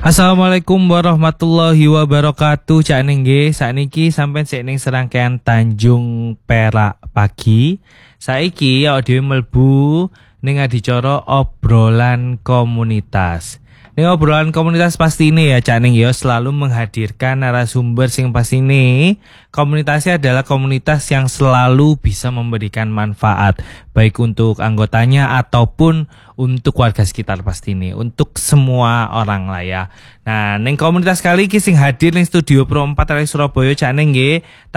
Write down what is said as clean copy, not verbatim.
Assalamualaikum warahmatullahi wabarakatuh. Cak ning nggih, sakniki sampean sik ning serangkaian Tanjung Perak pagi. Saiki awake dhewe mlebu ning adicara obrolan komunitas. Ning obrolan komunitas pasti ini ya Cak ning ya selalu menghadirkan narasumber sing pasti ini. Komunitasnya adalah komunitas yang selalu bisa memberikan manfaat baik untuk anggotanya ataupun untuk warga sekitar pasti ini, untuk semua orang lah ya. Nah, ning komunitas kali iki sing hadir ning studio Pro 4 dari Surabaya Cak ning nggih